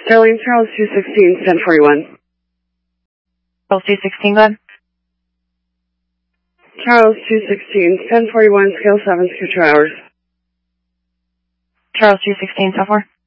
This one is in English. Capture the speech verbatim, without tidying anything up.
Sterling, Charles two sixteen, ten forty-one. Charles two sixteen, go ahead. Charles two sixteen, ten forty-one, scale seven, scale two hours. Charles two sixteen, so far.